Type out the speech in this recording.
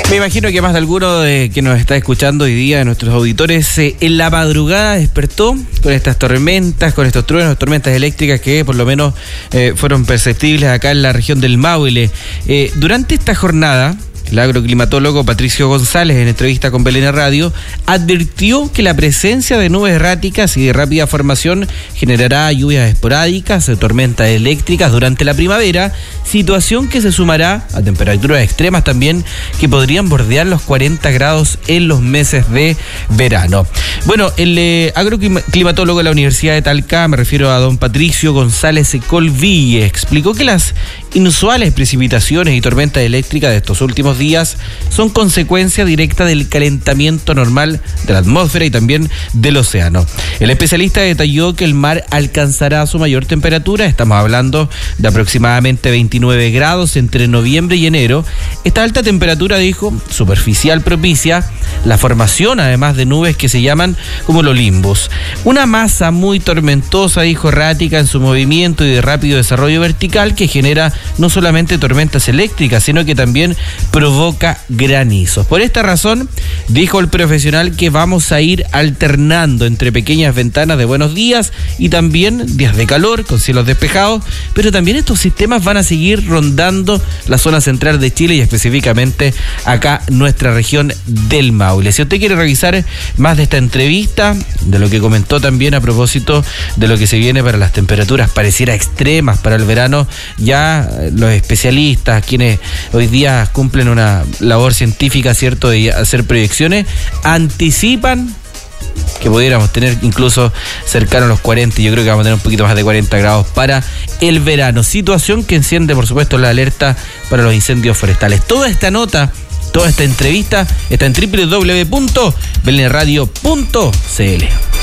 Me imagino que más de alguno que nos está escuchando hoy día, de nuestros auditores, en la madrugada despertó con estas tormentas, con estos truenos, tormentas eléctricas que por lo menos fueron perceptibles acá en la región del Maule. Durante esta jornada, el agroclimatólogo Patricio González, en entrevista con Belén Radio, advirtió que la presencia de nubes erráticas y de rápida formación generará lluvias esporádicas, tormentas eléctricas durante la primavera, situación que se sumará a temperaturas extremas también que podrían bordear los 40 grados en los meses de verano. Bueno, el agroclimatólogo de la Universidad de Talca, me refiero a don Patricio González Colville, explicó que las inusuales precipitaciones y tormentas eléctricas de estos últimos días son consecuencia directa del calentamiento normal de la atmósfera y también del océano. El especialista detalló que el mar alcanzará su mayor temperatura, estamos hablando de aproximadamente 29 grados entre noviembre y enero. Esta alta temperatura, dijo, superficial propicia la formación además de nubes que se llaman cumulonimbus. Una masa muy tormentosa, dijo, errática en su movimiento y de rápido desarrollo vertical que genera no solamente tormentas eléctricas, sino que también provoca granizos. Por esta razón, dijo el profesional, que vamos a ir alternando entre pequeñas ventanas de buenos días y también días de calor con cielos despejados, pero también estos sistemas van a seguir rondando la zona central de Chile y específicamente acá nuestra región del Maule. Si usted quiere revisar más de esta entrevista, de lo que comentó también a propósito de lo que se viene para las temperaturas pareciera extremas para el verano, ya los especialistas, quienes hoy día cumplen una labor científica, ¿cierto?, de hacer proyecciones, anticipan que pudiéramos tener incluso cercano a los 40, y yo creo que vamos a tener un poquito más de 40 grados para el verano. Situación que enciende, por supuesto, la alerta para los incendios forestales. Toda esta nota, toda esta entrevista está en www.belenradio.cl.